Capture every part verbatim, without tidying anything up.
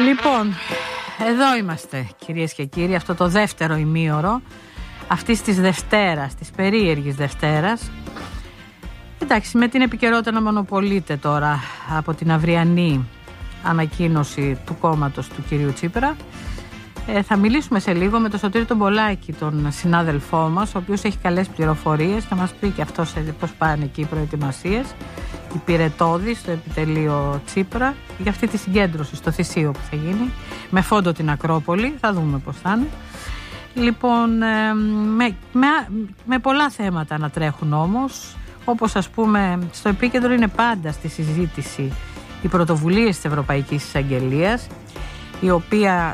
Λοιπόν, εδώ είμαστε κυρίες και κύριοι, αυτό το δεύτερο ημίωρο αυτής της Δευτέρας, της περίεργης Δευτέρας. Εντάξει, με την επικαιρότητα να μονοπολείται τώρα από την αυριανή ανακοίνωση του κόμματος του κυρίου Τσίπρα. Ε, θα μιλήσουμε σε λίγο με τον Σωτήρη τον Πολάκη, τον συνάδελφό μας, ο οποίος έχει καλές πληροφορίες. Θα μας πει και αυτός πώς πάνε εκεί οι προετοιμασίες, η πυρετώδη στο επιτελείο Τσίπρα, για αυτή τη συγκέντρωση στο Θησίο που θα γίνει, με φόντο την Ακρόπολη. Θα δούμε πώς θα είναι. Λοιπόν, ε, με, με, με πολλά θέματα να τρέχουν όμως, όπως ας πούμε στο επίκεντρο είναι πάντα στη συζήτηση οι πρωτοβουλίες της Ευρωπαϊκής Εισαγγελίας, η οποία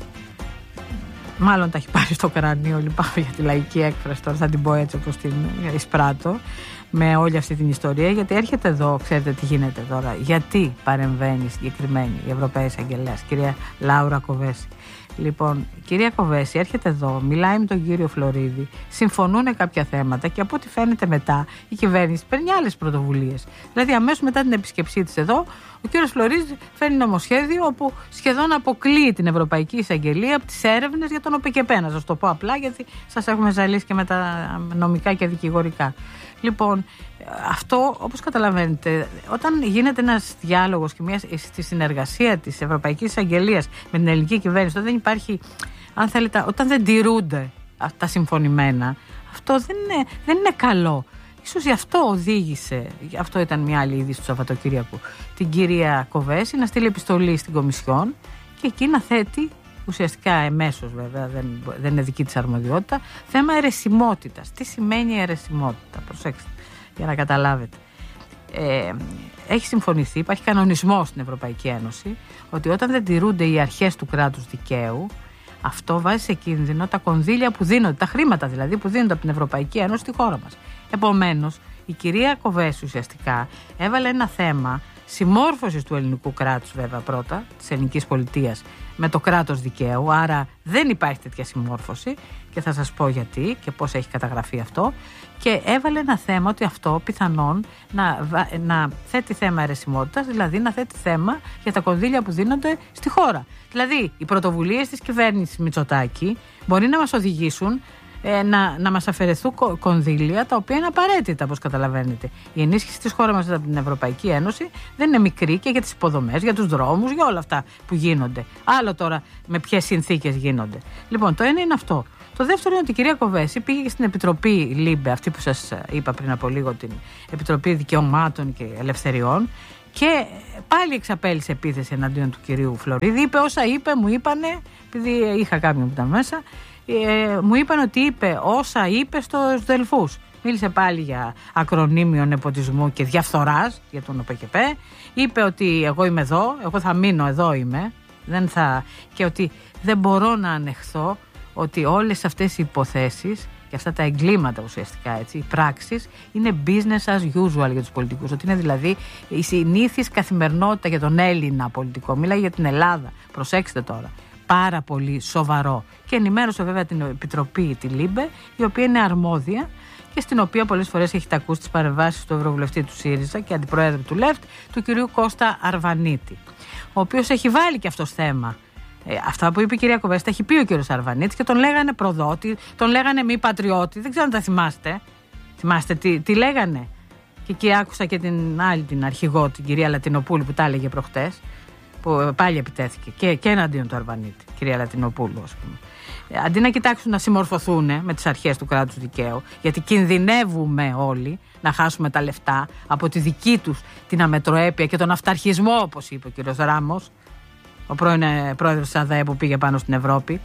μάλλον τα έχει πάρει στο κρανίο, λυπάμαι για τη λαϊκή έκφραση, τώρα θα την πω έτσι όπως την εισπράττω, με όλη αυτή την ιστορία, γιατί έρχεται εδώ, ξέρετε τι γίνεται τώρα, γιατί παρεμβαίνει συγκεκριμένη η Ευρωπαϊκή Εισαγγελέα, κυρία Λάουρα Κοβέση. Λοιπόν, κυρία Κοβέση έρχεται εδώ, μιλάει με τον κύριο Φλωρίδη, συμφωνούν κάποια θέματα και από ό,τι φαίνεται μετά η κυβέρνηση παίρνει άλλες πρωτοβουλίες. Δηλαδή, αμέσως μετά την επίσκεψή της εδώ, ο κύριος Φλωρίδης φέρνει νομοσχέδιο όπου σχεδόν αποκλείει την Ευρωπαϊκή Εισαγγελία από τις έρευνες για τον ΟΠΕΚΕΠΕ. Να σας το πω απλά, γιατί σας έχουμε ζαλίσει και με τα νομικά και δικηγορικά. Λοιπόν, αυτό, όπως καταλαβαίνετε, όταν γίνεται ένας διάλογος και μια στη συνεργασία της Ευρωπαϊκής Εισαγγελίας με την ελληνική κυβέρνηση, όταν δεν υπάρχει, αν θέλετε, όταν δεν τηρούνται τα συμφωνημένα, αυτό δεν είναι, δεν είναι καλό. Ίσως γι' αυτό οδήγησε, αυτό ήταν μια άλλη είδηση του Σαββατοκύριακου, την κυρία Κοβέση να στείλει επιστολή στην Κομισιόν και εκεί να θέτει, ουσιαστικά εμέσως βέβαια, δεν, δεν είναι δική της αρμοδιότητα, θέμα αιρεσιμότητας. Τι σημαίνει αιρεσιμότητα? Προσέξτε, για να καταλάβετε. Ε, έχει συμφωνηθεί, υπάρχει κανονισμός στην Ευρωπαϊκή Ένωση, ότι όταν δεν τηρούνται οι αρχές του κράτους δικαίου, αυτό βάζει σε κίνδυνο τα κονδύλια που δίνονται, τα χρήματα δηλαδή που δίνονται από την Ευρωπαϊκή Ένωση στη χώρα μας. Επομένως, η κυρία Κοβέση ουσιαστικά έβαλε ένα θέμα συμμόρφωσης του ελληνικού κράτους, βέβαια πρώτα, της ελληνικής πολιτείας, με το κράτος δικαίου, άρα δεν υπάρχει τέτοια συμμόρφωση και θα σας πω γιατί και πώς έχει καταγραφεί αυτό, και έβαλε ένα θέμα ότι αυτό πιθανόν να, να θέτει θέμα αιρεσιμότητας, δηλαδή να θέτει θέμα για τα κονδύλια που δίνονται στη χώρα. Δηλαδή, οι πρωτοβουλίες της κυβέρνησης Μητσοτάκη μπορεί να μας οδηγήσουν Ε, να, να μας αφαιρεθούν κονδύλια τα οποία είναι απαραίτητα, όπως καταλαβαίνετε. Η ενίσχυση της χώρας μας από την Ευρωπαϊκή Ένωση δεν είναι μικρή και για τις υποδομές, για τους δρόμους, για όλα αυτά που γίνονται. Άλλο τώρα με ποιες συνθήκες γίνονται. Λοιπόν, το ένα είναι αυτό. Το δεύτερο είναι ότι η κυρία Κοβέση πήγε στην Επιτροπή ΛΥΜΠΕ, αυτή που σας είπα πριν από λίγο, την Επιτροπή Δικαιωμάτων και Ελευθεριών, και πάλι εξαπέλυσε επίθεση εναντίον του κυρίου Φλωρίδη. Είπε όσα είπε, μου είπανε, επειδή είχα κάποιον που ήταν μέσα. Ε, μου είπαν ότι είπε όσα είπε στους Δελφούς. Μίλησε πάλι για ακρονίμιο νεποτισμού και διαφθοράς για τον ΟΠΕΚΕΠΕ. Είπε ότι εγώ είμαι εδώ, εγώ θα μείνω εδώ είμαι, δεν θα... και ότι δεν μπορώ να ανεχθώ ότι όλες αυτές οι υποθέσεις και αυτά τα εγκλήματα ουσιαστικά, έτσι, οι πράξεις είναι business as usual για τους πολιτικούς. Ότι είναι δηλαδή η συνήθις καθημερινότητα για τον Έλληνα πολιτικό. Μιλάει για την Ελλάδα. Προσέξτε τώρα. Πάρα πολύ σοβαρό. Και ενημέρωσε βέβαια την Επιτροπή, τη ΛΥΜΠΕ, η οποία είναι αρμόδια και στην οποία πολλές φορές έχετε ακούσει τις παρεμβάσεις του Ευρωβουλευτή του ΣΥΡΙΖΑ και Αντιπροέδρου του ΛΕΦΤ, του κυρίου Κώστα Αρβανίτη, ο οποίος έχει βάλει και αυτός θέμα. Ε, αυτά που είπε η κυρία Κοβέση τα έχει πει ο κύριος Αρβανίτης και τον λέγανε προδότη, τον λέγανε μη πατριώτη. Δεν ξέρω αν τα θυμάστε. Θυμάστε τι, τι λέγανε? Και εκεί άκουσα και την άλλη την αρχηγό, την κυρία Λατινοπούλου, που τα έλεγε προχτές, που πάλι επιτέθηκε και, και εναντίον του Αρβανίτη, κυρία Λατινοπούλου, ας πούμε. Αντί να κοιτάξουν να συμμορφωθούν με τις αρχές του κράτους δικαίου, γιατί κινδυνεύουμε όλοι να χάσουμε τα λεφτά από τη δική τους την αμετροέπεια και τον αυταρχισμό, όπως είπε ο κύριος Ράμος, ο πρώην πρόεδρος της ΑΔΕ που πήγε πάνω στην Ευρώπη.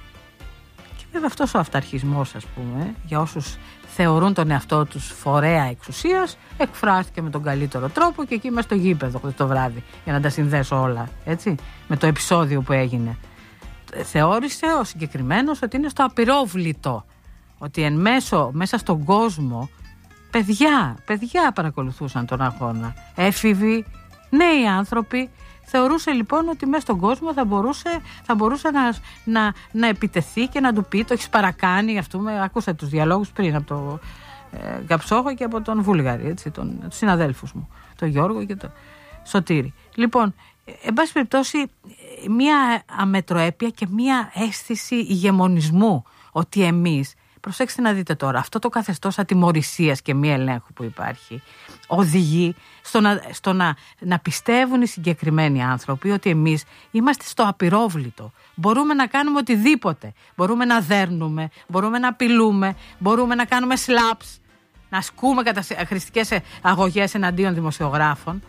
Και βέβαια αυτός ο αυταρχισμός, ας πούμε, για όσους θεωρούν τον εαυτό τους φορέα εξουσίας, εκφράστηκε με τον καλύτερο τρόπο και εκεί είμαι στο γήπεδο το βράδυ, για να τα συνδέσω όλα, έτσι, με το επεισόδιο που έγινε. Θεώρησε ο συγκεκριμένος ότι είναι στο απειρόβλητο, ότι εν μέσω, μέσα στον κόσμο, παιδιά, παιδιά παρακολουθούσαν τον αγώνα, έφηβοι, νέοι άνθρωποι. Θεωρούσε λοιπόν ότι μέσα στον κόσμο θα μπορούσε, θα μπορούσε να, να, να επιτεθεί και να του πει: το έχεις παρακάνει. Αυτούμε, ακούσατε τους διαλόγους πριν από τον ε, Καψόχο και από τον Βούλγαρη, έτσι, τον, τους συναδέλφους μου, τον Γιώργο και τον Σωτήρη. Λοιπόν, εν πάση περιπτώσει, μια αμετροέπεια και μια αίσθηση ηγεμονισμού ότι εμείς, προσέξτε να δείτε τώρα, αυτό το καθεστώς ατιμωρησίας και μη ελέγχου που υπάρχει οδηγεί στο, να, στο να, να πιστεύουν οι συγκεκριμένοι άνθρωποι ότι εμείς είμαστε στο απειρόβλητο. Μπορούμε να κάνουμε οτιδήποτε. Μπορούμε να δέρνουμε, μπορούμε να απειλούμε, μπορούμε να κάνουμε slaps, να ασκούμε καταχρηστικές αγωγές εναντίον δημοσιογράφων.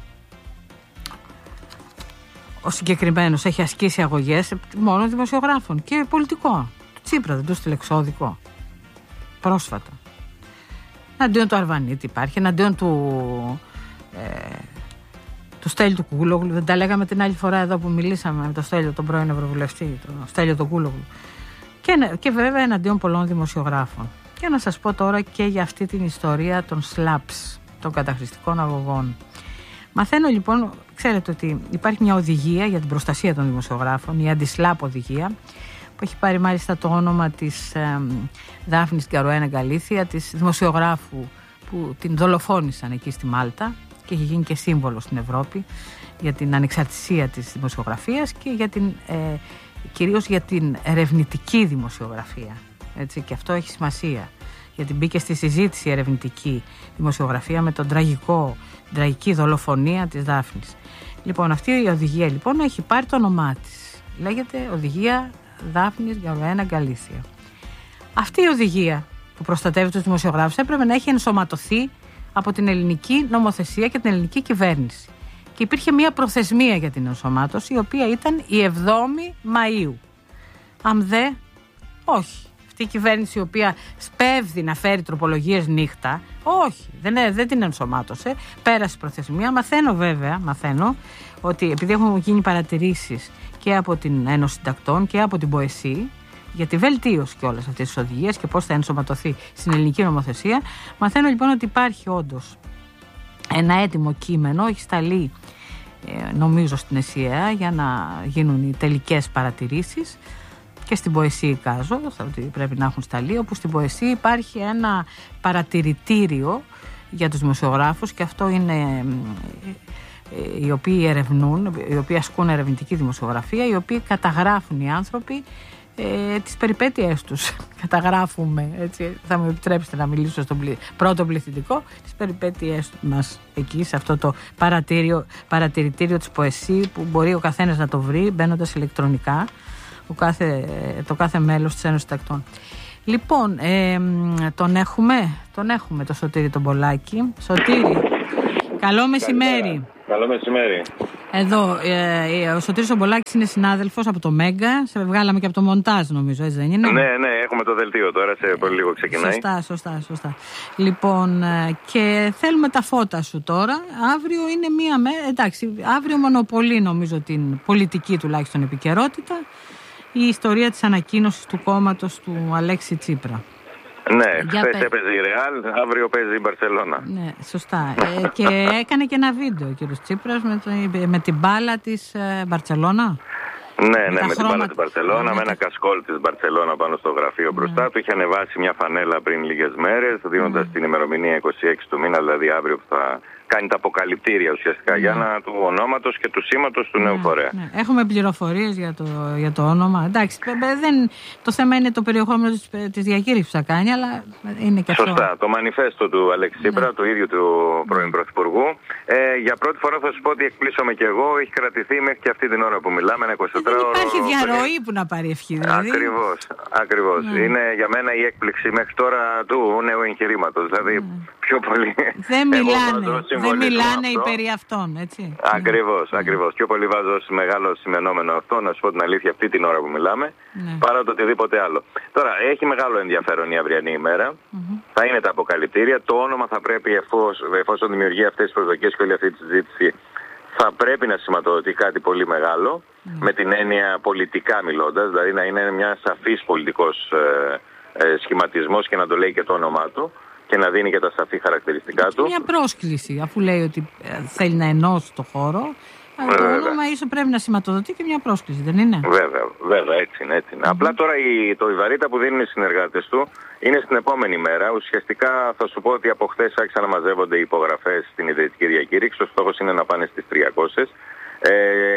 Ο συγκεκριμένος έχει ασκήσει αγωγές μόνο δημοσιογράφων και πολιτικών. Τσίπρα δεν του στείλε εξώδικο πρόσφατα. Εναντίον του Αρβανίτη υπάρχει, εναντίον του ε, του Στέλιου του Κούλογλου. Δεν τα λέγαμε την άλλη φορά εδώ που μιλήσαμε με τον Στέλιο, τον πρώην Ευρωβουλευτή, τον Στέλιο του Κούλογλου. Και, και βέβαια εναντίον πολλών δημοσιογράφων. Και να σας πω τώρα και για αυτή την ιστορία των slaps, των καταχρηστικών αγωγών. Μαθαίνω λοιπόν, ξέρετε ότι υπάρχει μια οδηγία για την προστασία των δημοσιογράφων, η αντι-slap οδηγία, που έχει πάρει μάλιστα το όνομα της ε, Δάφνης Γκαρουένα Γκαλίθια, της δημοσιογράφου που την δολοφόνησαν εκεί στη Μάλτα και έχει γίνει και σύμβολο στην Ευρώπη για την ανεξαρτησία της δημοσιογραφίας και για την, ε, κυρίως για την ερευνητική δημοσιογραφία. Έτσι, και αυτό έχει σημασία, γιατί μπήκε στη συζήτηση η ερευνητική δημοσιογραφία με τον τραγικό, την τραγική δολοφονία της Δάφνης. Λοιπόν, αυτή η οδηγία λοιπόν έχει πάρει το όνομά της. Λέγεται Οδηγία Δάφνης Γκαρουένα Γκαλίθια. Αυτή η οδηγία που προστατεύει τους δημοσιογράφους έπρεπε να έχει ενσωματωθεί από την ελληνική νομοθεσία και την ελληνική κυβέρνηση. Και υπήρχε μια προθεσμία για την ενσωμάτωση, η οποία ήταν η εβδόμη Μαΐου. Αν δε, όχι. Αυτή η κυβέρνηση η οποία σπέβδει να φέρει τροπολογίες νύχτα, όχι, δεν, δεν την ενσωμάτωσε, πέρασε η προθεσμία. Μαθαίνω βέβαια, μαθαίνω ότι επειδή έχουν γίνει παρατηρήσεις και από την Ένωση Συντακτών και από την ΠΟΕΣΥ για τη βελτίωση και όλες αυτές τις οδηγίες και πώς θα ενσωματωθεί στην ελληνική νομοθεσία, μαθαίνω λοιπόν ότι υπάρχει όντως ένα έτοιμο κείμενο, έχει σταλεί νομίζω στην ΕΣΥΑ για να γίνουν οι τελικές παρατηρήσεις και στην ΠΟΕΣΥ εικάζω ότι πρέπει να έχουν σταλεί, όπου στην ΠΟΕΣΥ υπάρχει ένα παρατηρητήριο για τους δημοσιογράφους και αυτό είναι οι οποίοι ερευνούν, οι οποίοι ασκούν ερευνητική δημοσιογραφία, οι οποίοι καταγράφουν οι άνθρωποι ε, τις περιπέτειές τους. Καταγράφουμε, έτσι, θα μου επιτρέψετε να μιλήσω στον πλη... πρώτο πληθυντικό, τις περιπέτειές μας εκεί, σε αυτό το παρατηρητήριο της ΠΟΕΣΥ που μπορεί ο καθένας να το βρει μπαίνοντας ηλεκτρονικά, ο κάθε, το κάθε μέλος της Ένωσης Τακτών. Λοιπόν, ε, τον έχουμε, τον έχουμε το Σωτήρη τον Πολάκη. Σωτήρη, καλό μεσημέρι. Καλό μεσημέρι. Εδώ, ε, ο Σωτήρης ο Πολάκης είναι συνάδελφος από το Μέγκα. Σε βγάλαμε και από το μοντάζ, νομίζω, έτσι δεν είναι? Ναι, ναι, έχουμε το δελτίο τώρα, σε πολύ λίγο ξεκινάει. Σωστά, σωστά, σωστά. Λοιπόν, και θέλουμε τα φώτα σου τώρα. Αύριο είναι μία μέρα, εντάξει, αύριο μονοπολεί νομίζω την πολιτική τουλάχιστον επικαιρότητα η ιστορία της ανακοίνωσης του κόμματος του Αλέξη Τσίπρα. Ναι, χθες έπαιζε η Ρεάλ, αύριο παίζει η Μπαρσελόνα. Ναι, σωστά. ε, και έκανε και ένα βίντεο ο κύριος Τσίπρας με, το, με την μπάλα της ε, Μπαρσελόνα. Ναι, με ναι, με την μπάλα χρώματα... της Μπαρσελόνα, με ένα κασκόλ της Μπαρσελόνα πάνω στο γραφείο ναι. μπροστά του. Είχε ανεβάσει μια φανέλα πριν λίγες μέρες, δίνοντας mm. την ημερομηνία είκοσι έξι του μήνα, δηλαδή αύριο που θα κάνει τα αποκαλυπτήρια ουσιαστικά mm. για να του ονόματος και του σήματος του mm. νέου φορέα. Ναι. Έχουμε πληροφορίες για το, για το όνομα. Εντάξει, δεν, το θέμα είναι το περιεχόμενο της, της διακήρυξης που θα κάνει, αλλά είναι και αυτό. Σωστά. Το μανιφέστο του Αλέξη Τσίπρα, ναι. του ίδιου του πρώην Πρωθυπουργού. Ε, για πρώτη φορά θα σας πω ότι εκπλήσωμαι και εγώ. Έχει κρατηθεί μέχρι και αυτή την ώρα που μιλάμε, ένα εικοσιτετράωρο. Δεν υπάρχει διαρροή που να πάρει ευχή, δηλαδή. Ακριβώς. Ακριβώς. Ναι. Είναι για μένα η έκπληξη μέχρι τώρα του νέου εγχειρήματος. Δηλαδή, ναι. πιο πολύ. Δεν μιλάνε. Δεν μιλάνε περί αυτών, έτσι. Ακριβώς, mm. ακριβώς. Πιο πολύ βάζω ως μεγάλο σημενόμενο αυτό, να σου πω την αλήθεια, αυτή την ώρα που μιλάμε, mm. παρά το οτιδήποτε άλλο. Τώρα, έχει μεγάλο ενδιαφέρον η αυριανή ημέρα. Mm-hmm. Θα είναι τα αποκαλυπτήρια. Το όνομα θα πρέπει, εφόσον, εφόσον δημιουργεί αυτές τις προσδοκίες και όλη αυτή τη συζήτηση, θα πρέπει να σηματοδοτεί κάτι πολύ μεγάλο, mm. με την έννοια πολιτικά μιλώντας, δηλαδή να είναι μια σαφής πολιτικός ε, ε, σχηματισμός και να το λέει και το όνομά του. Και να δίνει και τα σαφή χαρακτηριστικά του. Μια πρόσκληση, αφού λέει ότι θέλει να ενώσει το χώρο. Το όνομα ίσως πρέπει να σηματοδοτεί και μια πρόσκληση, δεν είναι? Βέβαια, βέβαια, έτσι είναι. Έτσι είναι. Mm-hmm. Απλά τώρα η, το η βαρύτητα που δίνουν οι συνεργάτες του είναι στην επόμενη μέρα. Ουσιαστικά θα σου πω ότι από χθες άρχισαν να μαζεύονται οι υπογραφές στην ιδρυτική διακήρυξη. Ο στόχος είναι να πάνε στις τριακόσιες. Ε,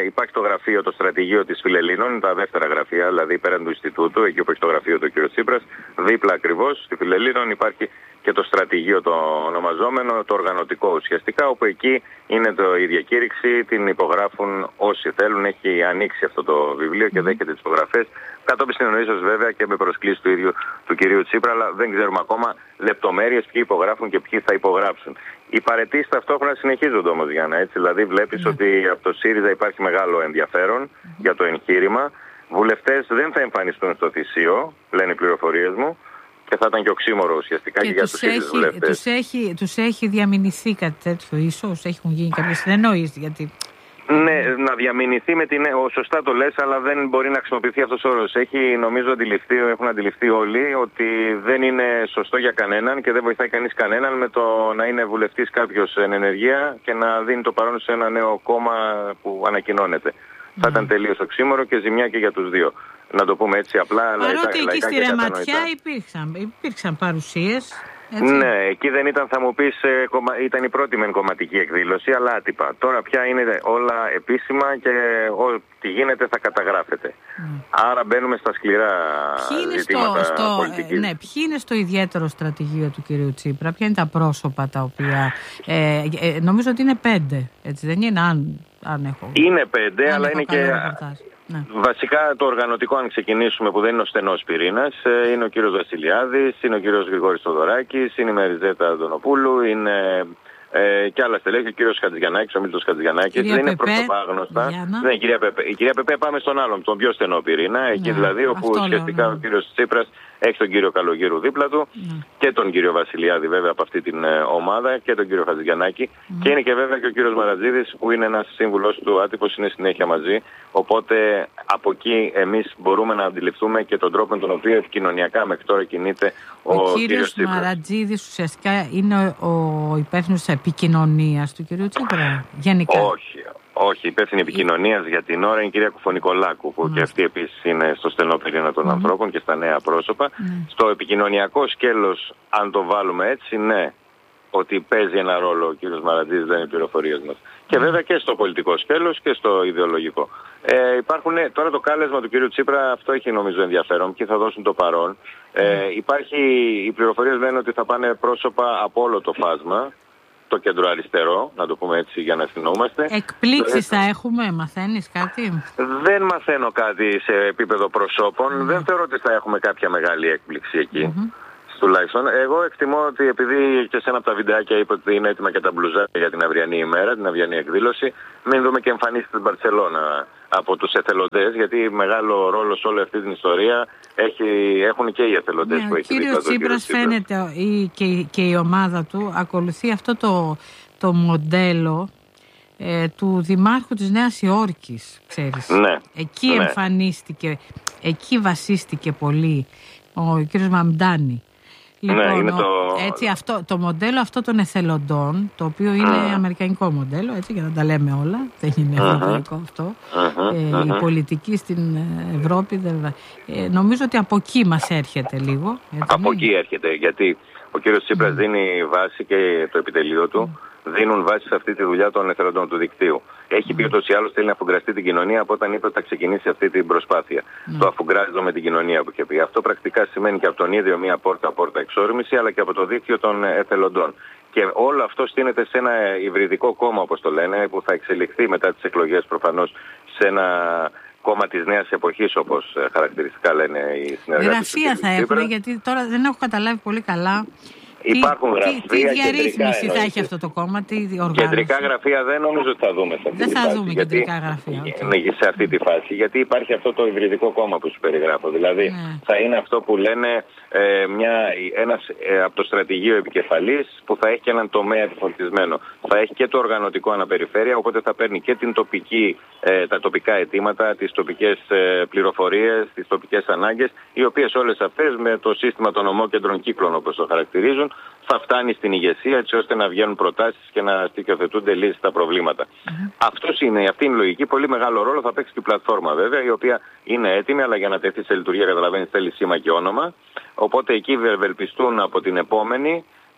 υπάρχει το γραφείο, το στρατηγείο της Φιλελλήνων, τα δεύτερα γραφεία, δηλαδή πέραν του Ινστιτούτου, εκεί που έχει το γραφείο του κ. Τσίπρας, δίπλα ακριβώς στη Φιλελλήνων υπάρχει και το στρατηγείο το ονομαζόμενο, το οργανωτικό ουσιαστικά, όπου εκεί είναι το, η διακήρυξη, την υπογράφουν όσοι θέλουν. Έχει ανοίξει αυτό το βιβλίο και δέχεται τις υπογραφές. Κατόπιν συνεννοήσεως βέβαια και με προσκλήσεις του ίδιου του κυρίου Τσίπρα, αλλά δεν ξέρουμε ακόμα λεπτομέρειες ποιοι υπογράφουν και ποιοι θα υπογράψουν. Οι παραιτήσεις ταυτόχρονα συνεχίζονται όμως, Γιάννα, έτσι. Δηλαδή βλέπεις mm. ότι από το ΣΥΡΙΖΑ υπάρχει μεγάλο ενδιαφέρον mm. για το εγχείρημα. Βουλευτές δεν θα εμφανιστούν στο θυσίο, λένε οι πληροφορίες μου. Και θα ήταν και οξύμορο ουσιαστικά και, και για τους ίδιους βουλευτές. Τους έχει, τους έχει διαμηνηθεί κάτι τέτοιο, ίσως έχουν γίνει κάποιες συνεννοήσεις, γιατί... Ναι, να διαμηνηθεί με την... Σωστά το λες, αλλά δεν μπορεί να χρησιμοποιηθεί αυτός ο όρος. Έχει, νομίζω, αντιληφθεί, έχουν αντιληφθεί όλοι ότι δεν είναι σωστό για κανέναν και δεν βοηθάει κανείς κανέναν με το να είναι βουλευτής κάποιος εν ενεργεία και να δίνει το παρόν σε ένα νέο κόμμα που ανακοινώνεται. Mm. Θα ήταν τελείως οξύμορο και ζημιά και για τους δύο. Να το πούμε έτσι απλά. Παρότι εκεί στη Ραματιά υπήρξαν, υπήρξαν παρουσίες. Έτσι. Ναι, εκεί δεν ήταν, θα μου πεις, ήταν η πρώτη μεν κομματική εκδήλωση, αλλά άτυπα. Τώρα πια είναι όλα επίσημα και ό,τι γίνεται θα καταγράφεται. Mm. Άρα μπαίνουμε στα σκληρά ζητήματα στο, στο, πολιτικής. Ναι, ποιοι είναι στο ιδιαίτερο στρατηγείο του κυρίου Τσίπρα, ποια είναι τα πρόσωπα τα οποία... Ε, ε, νομίζω ότι είναι πέντε, έτσι δεν είναι, αν, αν έχω... Είναι πέντε, αν αλλά είναι και... Ναι. Βασικά το οργανωτικό, αν ξεκινήσουμε, που δεν είναι ο στενός πυρήνας, είναι ο κύριος Βασιλιάδης, είναι ο κύριος Γρηγόρης Θοδωράκης, είναι η Μεριζέτα Αντωνοπούλου, είναι ε, και άλλα στελέχη, ο κύριος Χατζηγιαννάκης, ο Μίλτος Χατζηγιαννάκης, δεν είναι πρόσωπα άγνωστα. Ναι, η κυρία Πεπέ. Η κυρία Πεπέ πάμε στον άλλον, τον πιο στενό πυρήνα, εκεί ναι, δηλαδή όπου ουσιαστικά ναι. ο κύριος Τσίπρας έχει τον κύριο Καλογύρου δίπλα του ναι. και τον κύριο Βασιλιάδη βέβαια από αυτή την ε, ομάδα και τον κύριο Χατζηγιαννάκη mm. και είναι και βέβαια και ο κύριος Μαρατζίδης που είναι ένας σύμβουλος του άτυπος, είναι συνέχεια μαζί, οπότε από εκεί εμείς μπορούμε να αντιληφθούμε και τον τρόπο με τον οποίο επικοινωνιακά μέχρι τώρα κινείται ο, ο κύριος, κύριος Τσίπρας. Ο Μαρατζίδης ουσιαστικά είναι ο, ο υπεύθυνος της επικοινωνίας του κυρίου Τσίπρα γενικά. Όχι. Όχι, υπεύθυνη επικοινωνίας για την ώρα είναι η κυρία Κουφωνικολάκου, που mm. και αυτή επίσης είναι στο στενό πυρήνα των mm. ανθρώπων και στα νέα πρόσωπα. Mm. Στο επικοινωνιακό σκέλος, αν το βάλουμε έτσι, ναι, ότι παίζει ένα ρόλο ο κύριος Μαρατζίδης, δεν είναι οι πληροφορίες μας. Mm. Και βέβαια και στο πολιτικό σκέλος και στο ιδεολογικό. Ε, υπάρχουν, τώρα το κάλεσμα του κύριου Τσίπρα, αυτό έχει νομίζω ενδιαφέρον, και θα δώσουν το παρόν. Ε, mm. υπάρχει, οι πληροφορίες λένε ότι θα πάνε πρόσωπα από όλο το φάσμα. Το κέντρο αριστερό, να το πούμε έτσι για να ευθυνόμαστε. Εκπλήξεις θα έχουμε, μαθαίνεις κάτι? Δεν μαθαίνω κάτι σε επίπεδο προσώπων. Mm. Δεν θεωρώ ότι θα έχουμε κάποια μεγάλη έκπληξη εκεί. Mm-hmm. Τουλάχιστον. Εγώ εκτιμώ ότι επειδή και σε ένα από τα βιντεάκια είπε ότι είναι έτοιμα και τα μπλουζάκια για την αυριανή ημέρα, την αυριανή εκδήλωση, μην δούμε και εμφανίσεις στην Μπαρσελόνα από τους εθελοντές, γιατί μεγάλο ρόλο σε όλη αυτή την ιστορία έχει, έχουν και οι εθελοντές, ναι, που έχει δει. Ο κύριος Τσίπρας φαίνεται η, και, και η ομάδα του ακολουθεί αυτό το, το μοντέλο ε, του Δημάρχου της Νέας Υόρκης, ξέρεις. Ναι, εκεί ναι. εμφανίστηκε, εκεί βασίστηκε πολύ ο κύριος Μαμντάνη. Λοιπόν, ναι, είναι το... έτσι, αυτό, το μοντέλο αυτό των εθελοντών, το οποίο είναι mm. αμερικανικό μοντέλο, έτσι, για να τα λέμε όλα, δεν είναι ευρωπαϊκό uh-huh. αυτό, uh-huh. Ε, uh-huh. η πολιτική στην Ευρώπη, δεν... ε, νομίζω ότι από εκεί μας έρχεται λίγο. Έτσι, από εκεί έρχεται, γιατί ο κύριος Τσίπρας mm. δίνει βάση και το επιτελείο του, mm. δίνουν βάση σε αυτή τη δουλειά των εθελοντών του δικτύου. Έχει πει ούτως ή άλλως θέλει να αφουγκραστεί την κοινωνία από όταν είπε ότι θα ξεκινήσει αυτή την προσπάθεια. Mm. Το αφουγκράζω με την κοινωνία που είχε πει. Αυτό πρακτικά σημαίνει και από τον ίδιο μία πόρτα-πόρτα εξόρμηση, αλλά και από το δίκτυο των εθελοντών. Και όλο αυτό στείνεται σε ένα υβριδικό κόμμα, όπως το λένε, που θα εξελιχθεί μετά τις εκλογές προφανώς σε ένα κόμμα της νέας εποχής, όπως χαρακτηριστικά λένε οι συνεργάτες. Γραφεία θα έχουν, γιατί τώρα δεν έχω καταλάβει πολύ καλά. Υπάρχουν τι, γραφεία. Τι διαρρύθμιση θα έχει αυτό το κόμμα, τι οργάνωση? Κεντρικά γραφεία δεν νομίζω ότι θα δούμε σε αυτή δεν τη θα φάση. δούμε γιατί, κεντρικά γραφεία. Okay. Σε αυτή τη φάση. Γιατί υπάρχει αυτό το υβριδικό κόμμα που σου περιγράφω. Δηλαδή ναι. θα είναι αυτό που λένε ε, μια, ένας ε, από το στρατηγείο επικεφαλής που θα έχει και έναν τομέα επιφορτισμένο. Θα έχει και το οργανωτικό αναπεριφέρεια, οπότε θα παίρνει και την τοπική, ε, τα τοπικά αιτήματα, τις τοπικές ε, πληροφορίες, τις τοπικές ανάγκες, οι οποίες όλες αυτές με το σύστημα των ομόκεντρων κύκλων, όπως το χαρακτηρίζουν, θα φτάνει στην ηγεσία έτσι ώστε να βγαίνουν προτάσεις και να στοιχειοθετούνται λύσεις στα προβλήματα. Mm-hmm. Αυτός είναι, αυτή είναι η λογική. Πολύ μεγάλο ρόλο θα παίξει και η πλατφόρμα βέβαια, η οποία είναι έτοιμη, αλλά για να τεθεί σε λειτουργία, καταλαβαίνεις, θέλει σήμα και όνομα. Οπότε εκεί ευελπιστούν από την επόμενη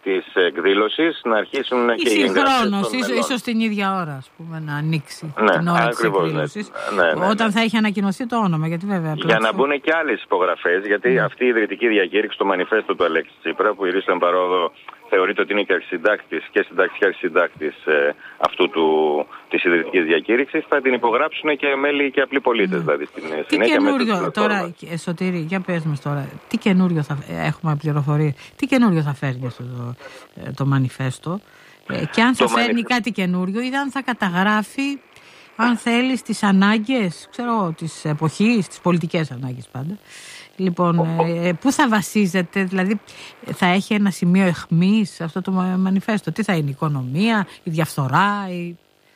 της εκδήλωσης να αρχίσουν ή και οι εγγραφές. Συγχρόνως, ίσως, ίσως την ίδια ώρα, ας πούμε, να ανοίξει ναι, την ώρα ακριβώς, της εκδήλωσης. Ναι, ναι, ναι, όταν ναι. θα έχει ανακοινωθεί το όνομα, γιατί βέβαια... Για να μπουν και άλλες υπογραφές, γιατί ναι. αυτή η ιδρυτική διακήρυξη, το μανιφέστο του Αλέξη Τσίπρα, που η Ρίστον Παρόδο θεωρείται ότι είναι και αρχισυντάκτης και συντάκτης και αρχισυντάκτης ε, αυτού του, της ιδρυτικής διακήρυξης, θα την υπογράψουν και μέλη και απλοί πολίτες. Mm. Δηλαδή, στην τι καινούριο τώρα, Σωτήρη, για πες μας τώρα, τι καινούριο θα έχουμε πληροφορίες, τι καινούριο θα φέρνει αυτό το, το μανιφέστο ε, και αν θα το φέρνει μανιφ... κάτι καινούριο ή αν θα καταγράφει, αν θέλει, τις ανάγκες, ξέρω, της εποχής, τις πολιτικές ανάγκες πάντα. Λοιπόν, ε, πού θα βασίζεται, δηλαδή θα έχει ένα σημείο αιχμής αυτό το μανιφέστο, τι θα είναι, η οικονομία, η διαφθορά, η...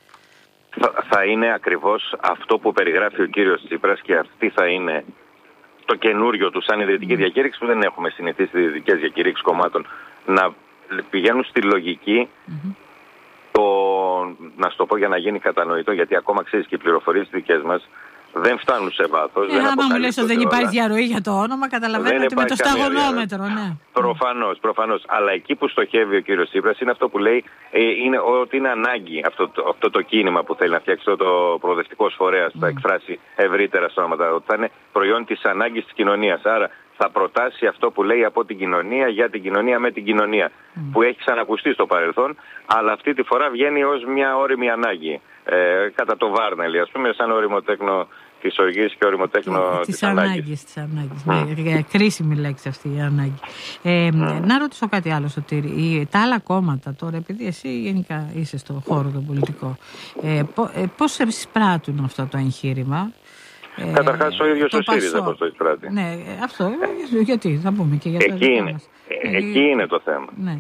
Θα, θα είναι ακριβώς αυτό που περιγράφει ο κύριος Τσίπρας και αυτή θα είναι το καινούριο του σαν ιδρυτική mm. διακήρυξη, που δεν έχουμε συνηθίσει τις ιδρυτικές διακήρυξεις κομμάτων να πηγαίνουν στη λογική mm-hmm. το, να σου το πω για να γίνει κατανοητό, γιατί ακόμα ξέρεις και οι πληροφορίες δικές μας δεν φτάνουν σε βάθος. Ε, άμα μου λες ότι δεν υπάρχει διαρροή για το όνομα, καταλαβαίνω ότι με το σταγονόμετρο, ναι. Προφανώς, προφανώς. Αλλά εκεί που στοχεύει ο κύριος Τσίπρας είναι αυτό που λέει ε, είναι ότι είναι ανάγκη αυτό το, αυτό το κίνημα που θέλει να φτιάξει, αυτό το προοδευτικός φορέας που mm. θα εκφράσει ευρύτερα στόματα. Ότι θα είναι προϊόν της ανάγκης της κοινωνίας. Άρα θα προτάσει αυτό που λέει από την κοινωνία για την κοινωνία με την κοινωνία. Mm. Που έχει ξανακουστεί στο παρελθόν, αλλά αυτή τη φορά βγαίνει ως μια όριμη ανάγκη. Ε, κατά το Βάρνελι, ας πούμε, σαν οριμοτέκνο της οργής και οριμοτέκνο της, της ανάγκης. Της ανάγκης. Mm. Ναι, κρίσιμη λέξη αυτή η ανάγκη. Ε, mm. Να ρωτήσω κάτι άλλο, Σωτήρη. Τα άλλα κόμματα τώρα, επειδή εσύ γενικά είσαι στο χώρο το πολιτικό, ε, πώς εισπράττουν αυτό το εγχείρημα? Ε, Καταρχάς ο ίδιος ο ΣΥΡΙΖΑ πώς το εισπράττει. Ναι, αυτό, γιατί, θα πούμε και για το εκεί είναι. Ε, εκεί είναι το θέμα. Ναι.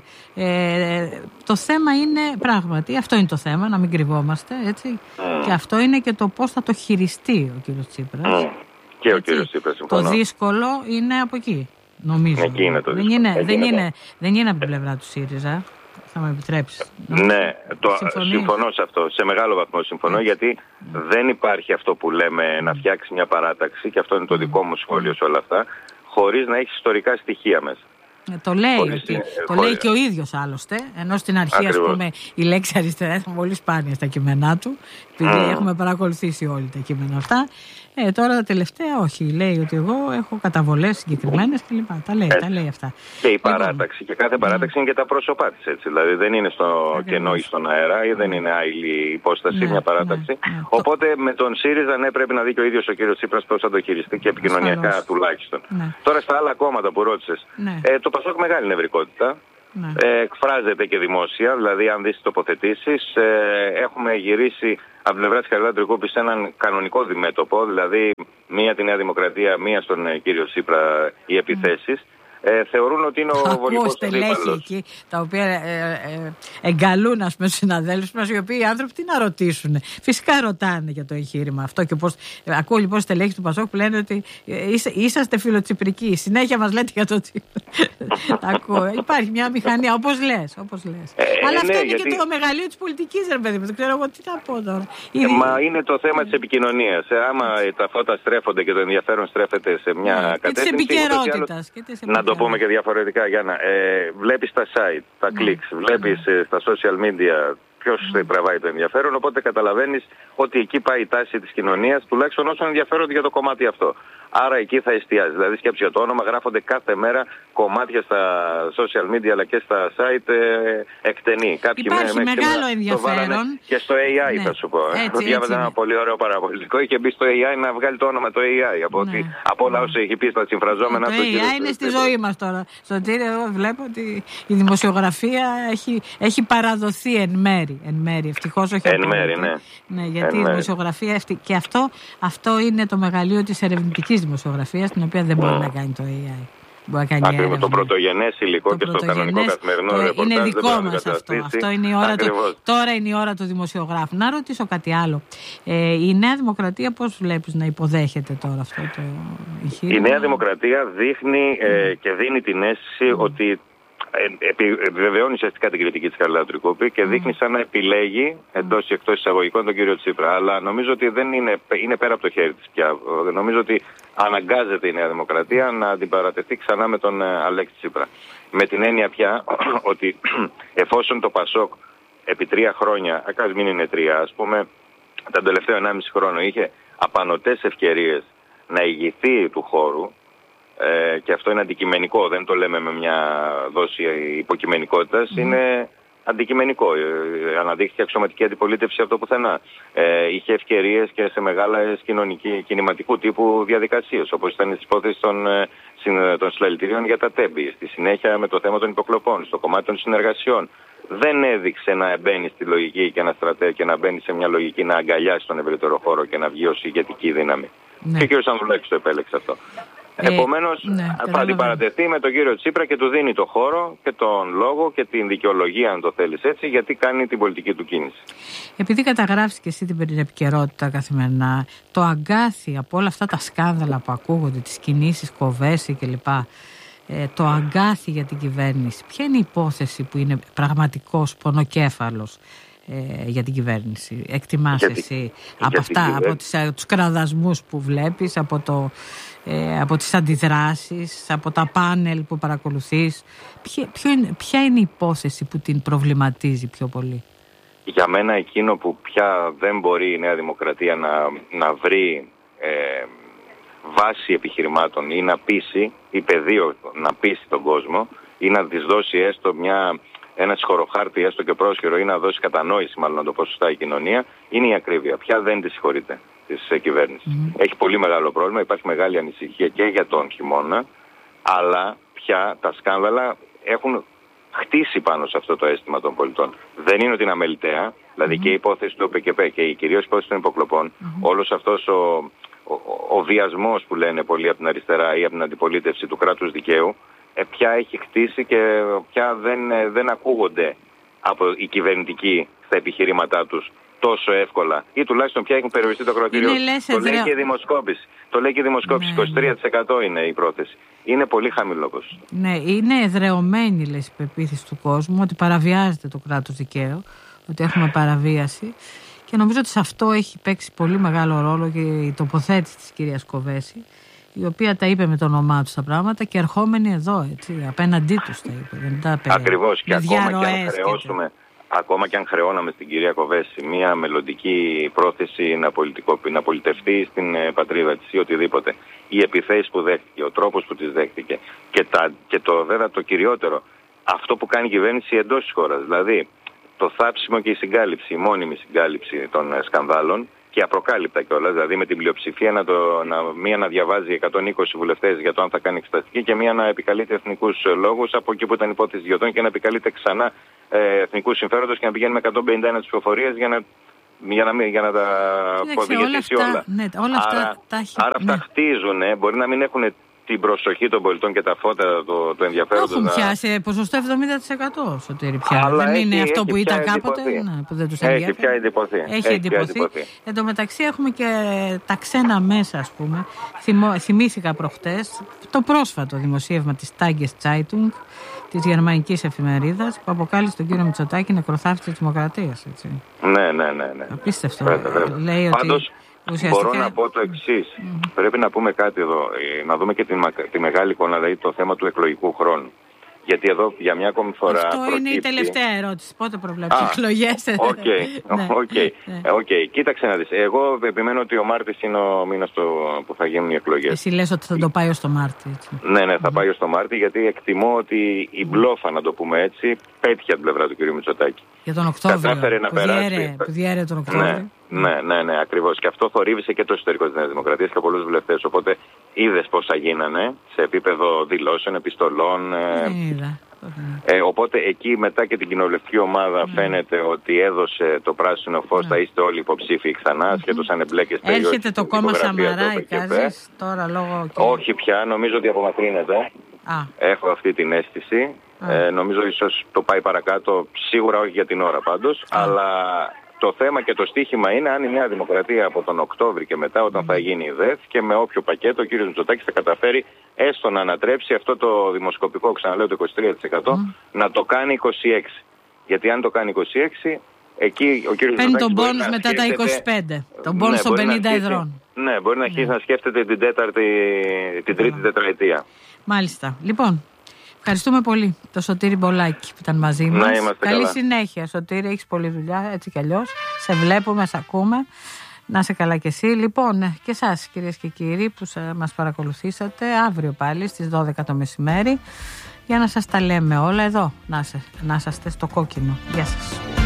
Ε, το θέμα είναι πράγματι, αυτό είναι το θέμα, να μην κρυβόμαστε, έτσι. Mm. Και αυτό είναι και το πώς θα το χειριστεί ο κύριος Τσίπρας. Mm. Και ο κύριος Τσίπρας, συμφωνώ. Το δύσκολο είναι από εκεί, νομίζω. Εκεί είναι το δεν είναι, δεν, είναι, δεν είναι από την πλευρά του ΣΥΡΙΖΑ. Θα με επιτρέψεις. Ναι, το, συμφωνώ σε αυτό. Σε μεγάλο βαθμό συμφωνώ, mm. γιατί mm. δεν υπάρχει αυτό που λέμε να φτιάξει μια παράταξη, και αυτό είναι το δικό μου σχόλιο σε όλα αυτά, χωρίς να έχει ιστορικά στοιχεία μέσα. Ε, το λέει, ότι, το χωρίς... λέει και ο ίδιος άλλωστε, ενώ στην αρχή, ας πούμε, η λέξη αριστερά ήταν πολύ σπάνια στα κείμενά του, επειδή mm. έχουμε παρακολουθήσει όλοι τα κείμενα αυτά. Ε, τώρα τα τελευταία όχι, λέει ότι εγώ έχω καταβολές συγκεκριμένες κλπ. Τα λέει, τα λέει αυτά. Και η παράταξη, και κάθε παράταξη mm. είναι και τα πρόσωπά της, έτσι. Δηλαδή δεν είναι στο Ακριβώς. κενό ή στον αέρα, ή δεν είναι άειλη υπόσταση, ναι, μια παράταξη. Ναι, ναι. Οπότε με τον ΣΥΡΙΖΑ, ναι, πρέπει να δει και ο ίδιος ο κύριος Τσίπρας πώς θα το χειριστεί, και επικοινωνιακά Ασφαλώς. τουλάχιστον. Ναι. Τώρα στα άλλα κόμματα που ρώτησες, ναι. ε, το ΠΑΣΟΚ μεγάλη νευρικότητα. Ναι. Ε, εκφράζεται και δημόσια, δηλαδή αν δεις τοποθετήσεις, ε, έχουμε γυρίσει από την πλευρά της Χαριλάου Τρικούπη σε έναν κανονικό διμέτωπο, δηλαδή μία τη Νέα Δημοκρατία, μία στον ε, κύριο Τσίπρα οι επιθέσεις. Mm. Ε, θεωρούν ότι είναι ο βολικός αντίπαλος. Εκεί, τα οποία ε, ε, εγκαλούν, ας πούμε, στους συναδέλφους μας, οι οποίοι οι άνθρωποι τι να ρωτήσουν. Φυσικά ρωτάνε για το εγχείρημα αυτό. Και πώς, ε, ακούω λοιπόν στελέχη του ΠΑΣΟΚ που λένε ότι ε, είστε, είσαστε φιλοτσιπρικοί. Συνέχεια μας λέτε για το Τσίπρα. Ακούω. Υπάρχει μια μηχανία, όπως λες. Όπως λες. Ε, Αλλά αυτό ναι, είναι γιατί... και το μεγαλείο της πολιτικής, ρε παιδί μου. Δεν ξέρω εγώ τι να πω τώρα. Ε, Ήδη... Μα είναι το θέμα της επικοινωνίας. Ε, άμα τα φώτα στρέφονται και το ενδιαφέρον στρέφεται σε μια yeah, κατεύθυνση. Και της επικαιρότητας. Να το πούμε και διαφορετικά, Γιάννα. Ε, βλέπεις τα site, τα mm. clicks, βλέπεις mm. ε, στα social media ποιος mm. τραβάει το ενδιαφέρον, οπότε καταλαβαίνεις ότι εκεί πάει η τάση της κοινωνίας, τουλάχιστον όσων ενδιαφέρονται για το κομμάτι αυτό. Άρα εκεί θα εστιάζει. Δηλαδή σκέψου για το όνομα, γράφονται κάθε μέρα κομμάτια στα social media αλλά και στα site ε, εκτενή. Κάποιοι Υπάρχει με, μεγάλο ενδιαφέρον. Και στο έι άι, ναι. θα σου πω. Ε. Διάβαζα ένα πολύ ωραίο παραπολιτικό. Είχε μπει στο έι άι να βγάλει το όνομα το έι άι. Από, ναι. ότι, από όλα όσα έχει πει στα συμφραζόμενα. Το έι άι είναι στη ζωή μας τώρα. Στον Τύριο εγώ βλέπω ότι η δημοσιογραφία έχει, έχει παραδοθεί εν μέρη. Εν μέρη, ευτυχώς όχι. Εν μέρη, ναι. Ναι, γιατί η δημοσιογραφία. Και αυτό, αυτό είναι το μεγαλείο της ερευνητικής δημοσιογραφίας, την οποία δεν μπορεί mm. να κάνει το έι άι. Ακριβώς, το πρωτογενές υλικό το και στο κανονικό καθημερινό το, ρεπορτάζ. Είναι δικό μας αυτό. αυτό είναι η ώρα το, τώρα είναι η ώρα του δημοσιογράφου. Να ρωτήσω κάτι άλλο. Ε, η Νέα Δημοκρατία πώς βλέπεις να υποδέχεται τώρα αυτό το εγχείρημα? Η Νέα Δημοκρατία δείχνει ε, και δίνει την αίσθηση mm. ότι επιβεβαιώνει ουσιαστικά την κριτική της Χαριλάου Τρικούπη και δείχνει σαν να επιλέγει εντός ή εκτός εισαγωγικών τον κύριο Τσίπρα. Αλλά νομίζω ότι δεν είναι, είναι πέρα από το χέρι της πια. Νομίζω ότι αναγκάζεται η Νέα Δημοκρατία να αντιπαρατεθεί ξανά με τον Αλέξη Τσίπρα. Με την έννοια πια ότι εφόσον το ΠΑΣΟΚ επί τρία χρόνια, ας μην είναι τρία, ας πούμε, τα τελευταία ενάμιση χρόνο είχε απανωτές ευκαιρίες να ηγηθεί του χώρου, ε, και αυτό είναι αντικειμενικό, δεν το λέμε με μια δόση υποκειμενικότητας, mm. είναι αντικειμενικό. Ε, αναδείχθηκε αξιωματική αντιπολίτευση αυτό πουθενά. Ε, είχε ευκαιρίες και σε μεγάλες κινηματικού τύπου διαδικασίες, όπως ήταν η υπόθεση των, των συλλαλητηρίων για τα τέμπη, στη συνέχεια με το θέμα των υποκλοπών, στο κομμάτι των συνεργασιών. Δεν έδειξε να μπαίνει στη λογική και να στρατεύει και να μπαίνει σε μια λογική να αγκαλιάσει τον ευρύτερο χώρο και να βγει ως ηγετική δύναμη. Ναι. Και ο κ. Ανδρουλάκης το επέλεξε αυτό. Ε, Επομένως, ναι, θα αντιπαρατεθεί με τον κύριο Τσίπρα και του δίνει το χώρο και τον λόγο και την δικαιολογία, αν το θέλεις έτσι, γιατί κάνει την πολιτική του κίνηση. Επειδή καταγράφεις και εσύ την επικαιρότητα καθημερινά, το αγκάθι από όλα αυτά τα σκάνδαλα που ακούγονται, τις κινήσεις Κοβέση κλπ., ε, το αγκάθι για την κυβέρνηση, ποια είναι η υπόθεση που είναι πραγματικός πονοκέφαλος ε, για την κυβέρνηση? Εκτιμάς γιατί, εσύ από αυτά, από τις, τους κραδασμούς που βλέπεις, από, το, ε, από τις αντιδράσεις, από τα πάνελ που παρακολουθείς, ποια, ποιο είναι, ποια είναι η υπόθεση που την προβληματίζει πιο πολύ? Για μένα εκείνο που πια δεν μπορεί η Νέα Δημοκρατία να, να βρει ε, βάση επιχειρημάτων ή να πείσει, ή πεδίο να πείσει τον κόσμο, ή να της δώσει έστω μια, ένα σχοροχάρτη έστω και πρόσχερο, ή να δώσει κατανόηση, μάλλον να το πω σωστά, η κοινωνία, είναι η ακρίβεια. Πια δεν τη συγχωρείται της κυβέρνησης. Mm. Έχει πολύ μεγάλο πρόβλημα, υπάρχει μεγάλη ανησυχία και για τον χειμώνα, αλλά πια τα σκάνδαλα έχουν χτίσει πάνω σε αυτό το αίσθημα των πολιτών. Δεν είναι ότι είναι αμεληταία, δηλαδή mm. και η υπόθεση του ΟΠΕΚΕΠΕ και η κυρίως υπόθεση των υποκλοπών, mm. όλος αυτός ο Ο, ο βιασμός που λένε πολλοί από την αριστερά ή από την αντιπολίτευση του κράτους δικαίου, ε, πια έχει χτίσει και πια δεν, ε, δεν ακούγονται από οι κυβερνητικοί στα επιχειρήματά τους τόσο εύκολα, ή τουλάχιστον πια έχουν περιοριστεί το ακροατήριο. Το λέει και η δημοσκόπηση. Το λέει και η δημοσκόπηση. Ναι, είκοσι τρία τοις εκατό είναι η πρόθεση. Είναι πολύ χαμηλό ποσοστό. Ναι, είναι εδρεωμένη, λες, η πεποίθηση του κόσμου ότι παραβιάζεται το κράτος δικαίου, ότι έχουμε παραβίαση. Και νομίζω ότι σε αυτό έχει παίξει πολύ μεγάλο ρόλο και η τοποθέτηση της κυρίας Κοβέση, η οποία τα είπε με το όνομά του τα πράγματα και ερχόμενη εδώ, έτσι, απέναντί τους τα είπε. Δεν τα είπε. Ακριβώς, και ακόμα και αν χρεώσουμε, ακόμα και αν χρεώναμε στην κυρία Κοβέση μια μελλοντική πρόθεση να, να πολιτευτεί στην ε, πατρίδα της ή οτιδήποτε, οι επιθέσεις που δέχτηκε, ο τρόπος που τις δέχτηκε και, τα, και το βέβαια το κυριότερο, αυτό που κάνει η κυβέρνηση εντός της χώρας, δηλαδή το θάψιμο και η συγκάλυψη, η μόνιμη συγκάλυψη των σκανδάλων και απροκάλυπτα κιόλας, δηλαδή με την πλειοψηφία να το, να, μία να διαβάζει εκατόν είκοσι βουλευτές για το αν θα κάνει εξεταστική και μία να επικαλείται εθνικούς λόγους από εκεί που ήταν υπόθεση ιδιωτών και να επικαλείται ξανά ε, εθνικούς συμφέροντος και να πηγαίνει με εκατόν πενήντα ένα τις ψηφοφορίες για να, για να, για να τα αποδηγητήσει όλα. Ναι, όλα αυτά άρα τα έχει, άρα αυτά ναι. χτίζουν, μπορεί να μην έχουν την προσοχή των πολιτών και τα φώτα του ενδιαφέροντος. Έχουν πια σε ποσοστό εβδομήντα τοις εκατό, Σωτήρη, πια. Αλλά δεν έχει, είναι αυτό που ήταν κάποτε, ναι, που δεν τους ενδιαφέρει. Έχει πια εντυπωθεί. Έχει, έχει εντυπωθεί. Εν τω μεταξύ έχουμε και τα ξένα μέσα, ας πούμε. Θυμώ, θυμήθηκα προχτές το πρόσφατο δημοσίευμα της Tages Zeitung, της γερμανικής εφημερίδας, που αποκάλυψε τον κύριο Μητσοτάκη νεκροθάφτη της Δημοκρατίας. Έτσι. Ναι, ναι, ναι, ναι. Απίστευτο. Βέβαια. Λέει Πάντως, ότι ουσιαστικά μπορώ να πω το εξής. Mm-hmm. Πρέπει να πούμε κάτι εδώ. Να δούμε και τη, τη μεγάλη εικόνα, δηλαδή το θέμα του εκλογικού χρόνου. Γιατί εδώ για μια ακόμη φορά. Αυτό προκύπτει... είναι η τελευταία ερώτηση. Πότε προβλέπεις εκλογές? Οκ, οκ. Κοίταξε να δεις. Εγώ επιμένω ότι ο Μάρτης είναι ο μήνας που θα γίνουν οι εκλογές. Εσύ λες ότι θα το πάει ως το Μάρτι, έτσι. Ναι, ναι, θα mm-hmm. πάει ως το Μάρτι, γιατί εκτιμώ ότι η μπλόφα, να το πούμε έτσι, πέτυχε από την πλευρά του κ. Μητσοτάκη. Για τον Οκτώβριο. Κατάφερε να που περάσει. Διέρε, που διέρε τον Οκτώβριο. Ναι. Ναι, ναι, ναι, ακριβώς. Και αυτό θορύβησε και το εσωτερικό της Νέας Δημοκρατίας και πολλούς βουλευτές. Οπότε είδες πόσα γίνανε σε επίπεδο δηλώσεων, επιστολών. Είδα. Ε, οπότε εκεί μετά και την κοινοβουλευτική ομάδα mm. φαίνεται ότι έδωσε το πράσινο φως, mm. θα είστε όλοι υποψήφοι ξανά, mm-hmm. σχέτως αν εμπλέκεστε. Έρχεται το κόμμα Σαμαρά, εικάζεις τώρα λόγω... Και... Όχι πια, νομίζω ότι απομακρύνεται. Ah. Έχω αυτή την αίσθηση. Ah. Ε, νομίζω ίσως το πάει παρακάτω, σίγουρα όχι για την ώρα πάντως, ah. αλλά... το θέμα και το στίχημα είναι αν η Νέα Δημοκρατία από τον Οκτώβρη και μετά, όταν mm. θα γίνει η ΔΕΘ και με όποιο πακέτο ο κ. Μητσοτάκης θα καταφέρει έστω να ανατρέψει αυτό το δημοσκοπικό, ξαναλέω, το είκοσι τρία τοις εκατό, mm. να το κάνει είκοσι έξι τοις εκατό. Γιατί αν το κάνει είκοσι έξι τοις εκατό, εκεί ο κ. Παίρνει τον πόνους μετά τα είκοσι πέντε. Τον πόνους των πενήντα εδρών. Ναι, μπορεί να αρχίσει ναι. να σκέφτεται την τέταρτη, την τρίτη τετραετία. Μάλιστα. Λοιπόν, ευχαριστούμε πολύ το Σωτήρη Μπολάκη που ήταν μαζί μας. Να είμαστε Καλή καλά. συνέχεια, Σωτήρη. Έχεις πολλή δουλειά, έτσι κι αλλιώς. Σε βλέπουμε, σε ακούμε. Να είσαι καλά κι εσύ. Λοιπόν, και εσάς κυρίες και κύριοι που μας παρακολουθήσατε, αύριο πάλι στις δώδεκα το μεσημέρι για να σας τα λέμε όλα εδώ. Να, σε, να είσαστε στο κόκκινο. Γεια σας.